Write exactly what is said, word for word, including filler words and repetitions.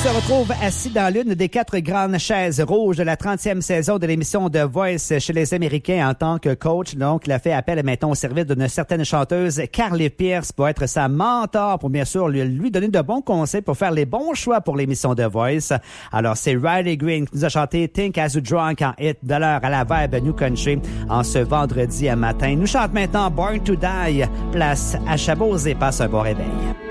se retrouve assis dans l'une des quatre grandes chaises rouges de la trentième saison de l'émission The Voice chez les Américains en tant que coach. Donc, il a fait appel maintenant au service d'une certaine chanteuse, Carly Pearce, pour être sa mentor, pour bien sûr lui, lui donner de bons conseils pour faire les bons choix pour l'émission The Voice. Alors, c'est Riley Green qui nous a chanté Think As You Drunk en hit de l'heure à la vibe New Country en ce vendredi matin. Nous chante maintenant Born to Die, place à Chabot et passe un bon réveil.